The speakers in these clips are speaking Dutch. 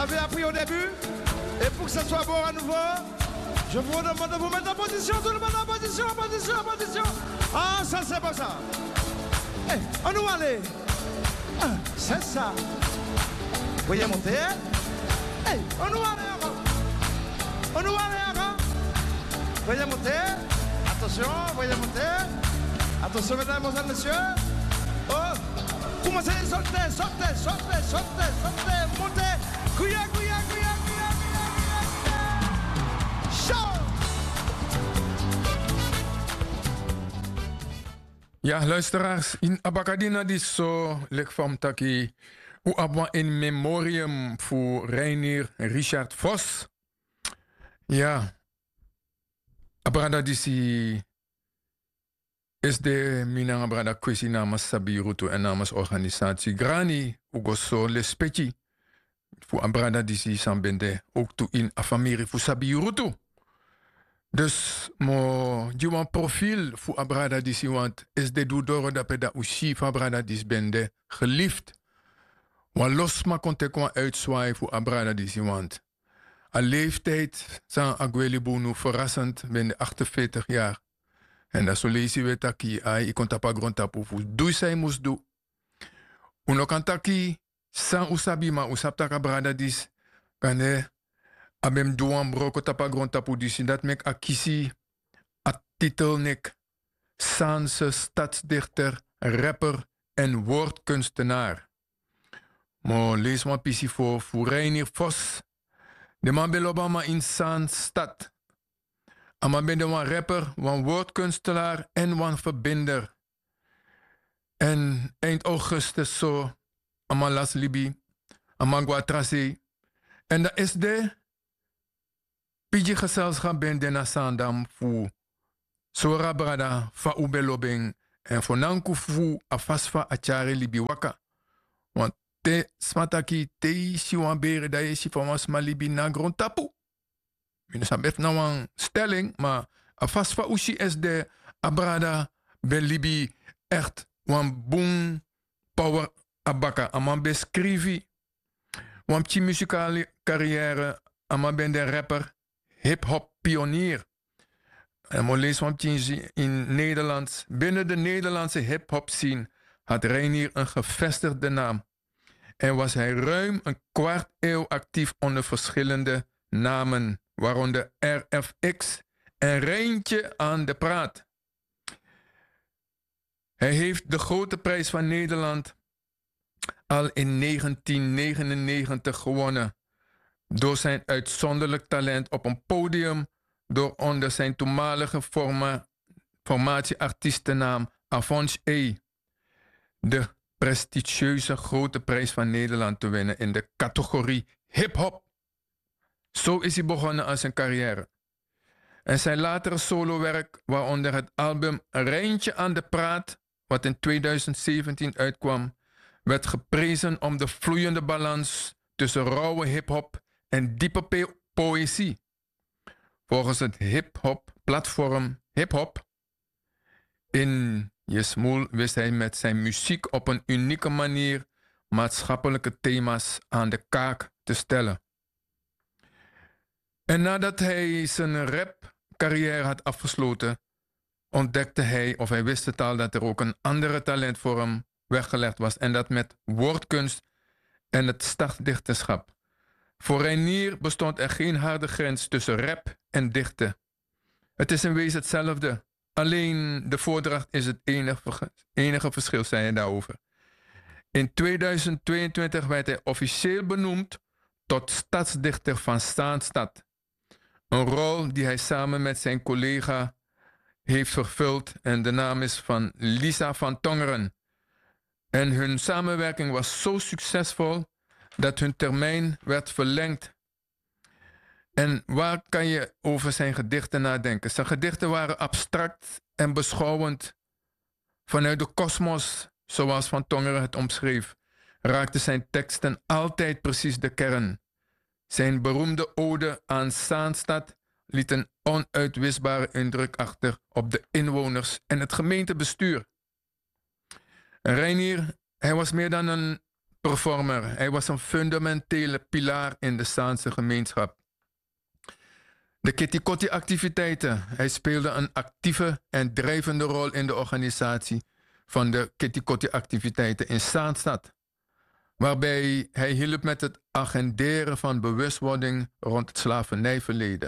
avez appris au début. Et pour que ça soit bon à nouveau, je vous demande de vous mettre en position, tout le monde en position, en position, en position. Ah, ça c'est bon ça. Hey, on nous aller. Ah, c'est ça. Voyez monter, hein? Hey, on nous aller encore. On nous aller encore. Voyez monter. Attention, voyez monter. Attention, mesdames et messieurs. Oh, commencez, sortez, sortez, sortez, sortez, sortez, montez. Couilla, couilla, couilla, couilla, couilla, couilla. Show! Ja, luisteraars, in Abakadina die zo ligt van taki. U abwa in memoriam voor Reinier Richard Vos. Ja, abrada disi is de mina abrada kwestie namens Sabirutu en namens organisatie Grani Ugoso Lespeti. Voor abrada disi sambende ook toe in afamiri voor Sabirutu. Dus mo jiwan profiel voor abrada disi want is de doodoro dat peda ushi van abrada dis bende geliefd. Want los maar kon te kwam uitzwaaien voor abrada disi want. A leeftijd zijn Agueli Bono verrassend binnen 48 jaar. En dat zo lees je weer taki, ik kon tapa grond tapu voor doe zij moest doen. Uno kan taki, san usabi ma usap taka brada dis, kan abem douan broko tapa grond tapu dis, dat mek akisi, a titel nek, Saanse stadsdichter, rapper en woordkunstenaar. Mo lees maar pisi voor Reinier Vos. De man ben Obama in Zaanstad. Ama ben de een rapper, een woordkunstenaar en een verbinder. En eind augustus zo, ama las libi, ama guatrasi. En dat is de piji gezelschap ben de nasandam fu. Sora brada fa ubelobing en voor nanku fu afasfa achare libi waka. Want te smataki te siwan bere da je si van was malibi na grond tapu. Minus best nou een stelling, maar afas fa ushi is de abrada ben libi echt wan boom power abaka. Aman beschrivi wan pchi muzikale carrière, aman ben de rapper, hip-hop pionier. En mo lees wan pchi in Nederlands. Binnen de Nederlandse hip-hop scene had Reinier een gevestigde naam. En was hij ruim een kwart eeuw actief onder verschillende namen, waaronder RFX en Reintje aan de Praat. Hij heeft de Grote Prijs van Nederland al in 1999 gewonnen door zijn uitzonderlijk talent op een podium door onder zijn toenmalige formatieartiestennaam Avonch E. de prestigieuze Grote Prijs van Nederland te winnen in de categorie hip-hop. Zo is hij begonnen aan zijn carrière. En zijn latere solowerk, waaronder het album Reintje aan de Praat, wat in 2017 uitkwam, werd geprezen om de vloeiende balans tussen rauwe hip-hop en diepe poëzie. Volgens het hip-hop platform Hip-Hop in Jesmoel wist hij met zijn muziek op een unieke manier maatschappelijke thema's aan de kaak te stellen. En nadat hij zijn rapcarrière had afgesloten, ontdekte hij, of hij wist het al, dat er ook een andere talent voor hem weggelegd was. En dat met woordkunst en het stadsdichterschap. Voor Reinier bestond er geen harde grens tussen rap en dichten. Het is in wezen hetzelfde. Alleen de voordracht is het enige verschil, zei hij daarover. In 2022 werd hij officieel benoemd tot stadsdichter van Zaanstad. Een rol die hij samen met zijn collega heeft vervuld en de naam is van Lisa van Tongeren. En hun samenwerking was zo succesvol dat hun termijn werd verlengd. En waar kan je over zijn gedichten nadenken? Zijn gedichten waren abstract en beschouwend. Vanuit de kosmos, zoals Van Tongeren het omschreef, raakten zijn teksten altijd precies de kern. Zijn beroemde ode aan Zaanstad liet een onuitwisbare indruk achter op de inwoners en het gemeentebestuur. Reinier, hij was meer dan een performer. Hij was een fundamentele pilaar in de Saanse gemeenschap. De Kitty Kotti activiteiten. Hij speelde een actieve en drijvende rol in de organisatie van de Kitty Kotti activiteiten in Zaanstad, waarbij hij hielp met het agenderen van bewustwording rond het slavernijverleden.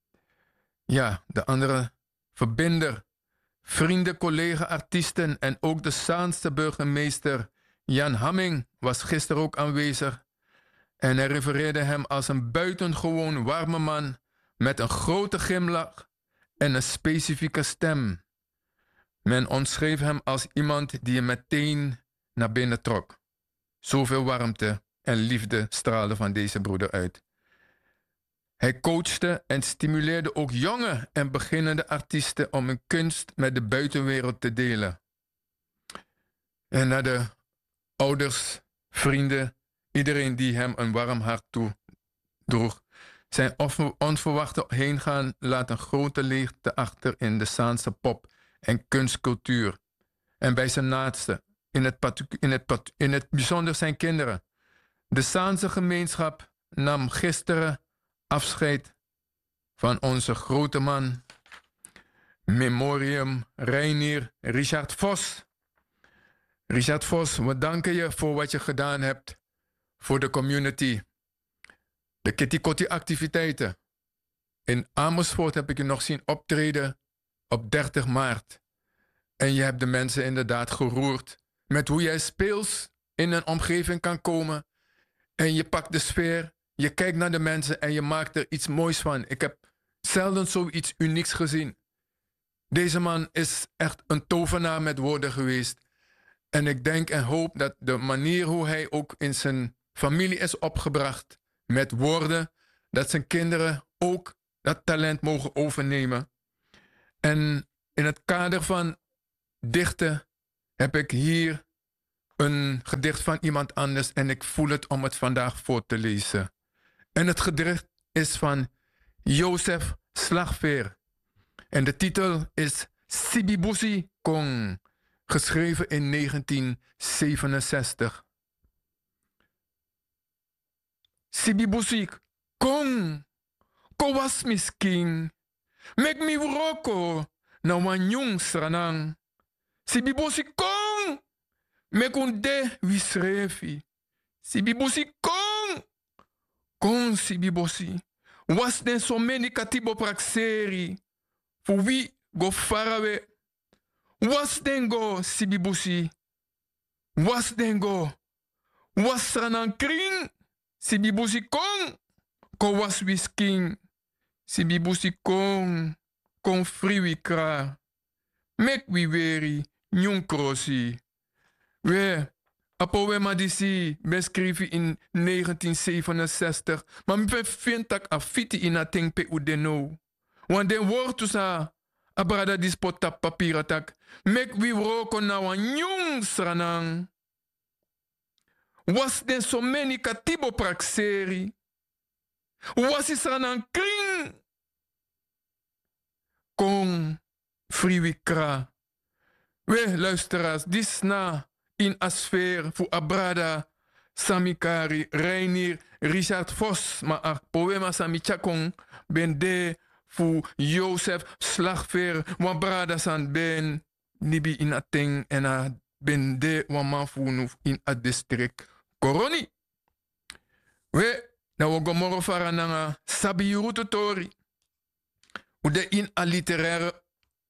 Ja, de andere verbinder, vrienden, collega, artiesten en ook de Zaanse burgemeester Jan Hamming was gisteren ook aanwezig en hij refereerde hem als een buitengewoon warme man met een grote glimlach en een specifieke stem. Men omschreef hem als iemand die je meteen naar binnen trok. Zoveel warmte en liefde straalde van deze broeder uit. Hij coachte en stimuleerde ook jonge en beginnende artiesten om hun kunst met de buitenwereld te delen. En naar de ouders, vrienden, iedereen die hem een warm hart toedroeg. Zijn onverwachte heengaan laat een grote leegte achter in de Zaanse pop- en kunstcultuur. En bij zijn naasten, in het bijzonder zijn kinderen. De Zaanse gemeenschap nam gisteren afscheid van onze grote man, Memoriam Reinier Richard Vos. Richard Vos, we danken je voor wat je gedaan hebt voor de community. De Kitty Kotti activiteiten. In Amersfoort heb ik je nog zien optreden op 30 maart. En je hebt de mensen inderdaad geroerd met hoe jij speels in een omgeving kan komen. En je pakt de sfeer, je kijkt naar de mensen en je maakt er iets moois van. Ik heb zelden zoiets unieks gezien. Deze man is echt een tovenaar met woorden geweest. En ik denk en hoop dat de manier hoe hij ook in zijn familie is opgebracht met woorden, dat zijn kinderen ook dat talent mogen overnemen. En in het kader van dichten heb ik hier een gedicht van iemand anders en ik voel het om het vandaag voor te lezen. En het gedicht is van Joseph Slagveer. En de titel is Sibibusi Kong, geschreven in 1967. Sibibusi Kong, ko was misking, mek mi wroko na wan jong sranang. Sibibusi Kong, mek un de wisrefi. Sibibusi Kong, Kong Sibibusi, was den so many katibo prakseri, fu wi go farawe. Was den go Sibibusi, was den go, was sranang kring. Sibibusi Kong, ko was wisking. Sibibusi Kong, kon friwi kra. Mek wi weri, nyung krosi. We, apo we madisi, beschreven in 1967. Maar me vind dat afiti in a ting pe udeno. Want den woord to sa, abrada dispota papiratak. Mek wi roko na wan nyung sranang. Was den so many katibo prakseri. Was is sranang kring. Kong, friwikra. We luisteraars, dis na in asfeer voor Abrada, Samikari, Reinier, Richard Vos, maar poema Samichakong, ben de voor Joseph Slagveer, Wabrada san ben, nibi in ateng en a ben de waman voor in het district Koroni. We, nou we gomoro farananga, sabi yurututori. Ude in a literaire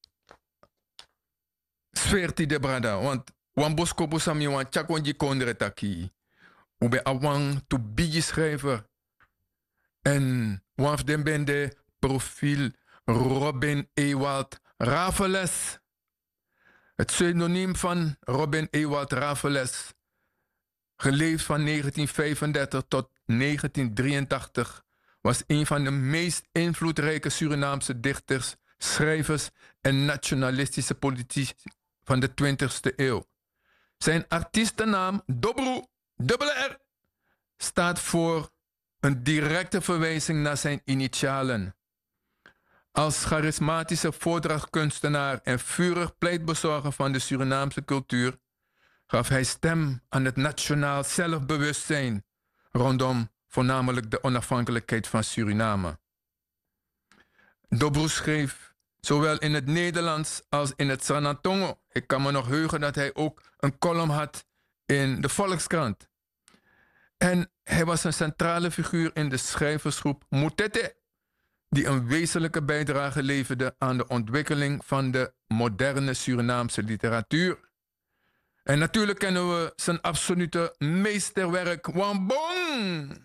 sfeer ti de brada, want wan boskopo sami wan chakonji kondre taki. Ube awang to bigi schrijver. En wan den bende profiel Robin Ewald Rafeles. Het pseudoniem van Robin Ewald Rafeles, geleefd van 1935 tot 1983, was een van de meest invloedrijke Surinaamse dichters, schrijvers en nationalistische politici van de 20e eeuw. Zijn artiestennaam Dobru, dubbele R, staat voor een directe verwijzing naar zijn initialen. Als charismatische voordrachtkunstenaar en vurig pleitbezorger van de Surinaamse cultuur gaf hij stem aan het nationaal zelfbewustzijn rondom voornamelijk de onafhankelijkheid van Suriname. Dobroes schreef zowel in het Nederlands als in het Sranatongo. Ik kan me nog heugen dat hij ook een column had in de Volkskrant. En hij was een centrale figuur in de schrijversgroep Mutete, die een wezenlijke bijdrage leverde aan de ontwikkeling van de moderne Surinaamse literatuur. En natuurlijk kennen we zijn absolute meesterwerk Wambong.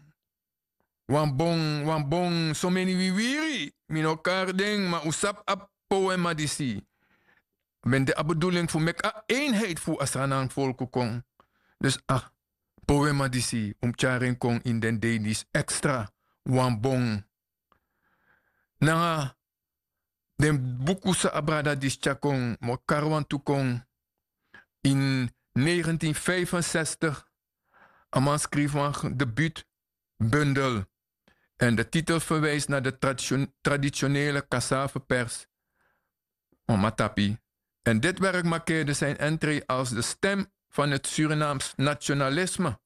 Wambong, so many wiwiri. Minokar ding, maar usap ap poema disi. Ben de bedoeling voor mek eenheid voor Asranang volkokong. Dus poema disi, charing kong in den dedis extra. Wambong. Nanga, den buku sa abrada dis chakong, mo karwan tukong. In 1965, een man schreef een debuutbundel. En de titel verwijst naar de traditionele cassavepers, Matapi. En dit werk markeerde zijn entree als de stem van het Surinaams nationalisme.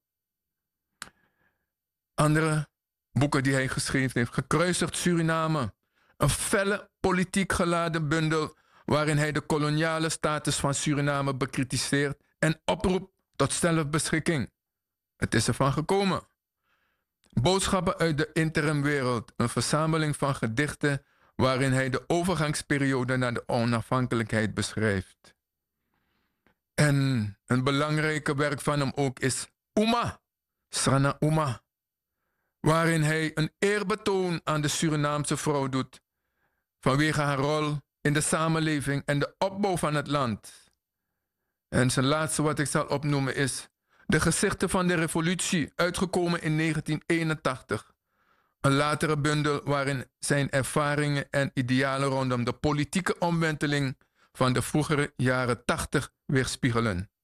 Andere boeken die hij geschreven heeft, Gekruisigd Suriname. Een felle politiek geladen bundel waarin hij de koloniale status van Suriname bekritiseert en oproept tot zelfbeschikking. Het is ervan gekomen. Boodschappen uit de interimwereld, een verzameling van gedichten waarin hij de overgangsperiode naar de onafhankelijkheid beschrijft. En een belangrijke werk van hem ook is Uma, Srana Uma, waarin hij een eerbetoon aan de Surinaamse vrouw doet vanwege haar rol in de samenleving en de opbouw van het land. En zijn laatste wat ik zal opnoemen is De Gezichten van de Revolutie, uitgekomen in 1981. Een latere bundel waarin zijn ervaringen en idealen rondom de politieke omwenteling van de vroegere jaren 80 weerspiegelen.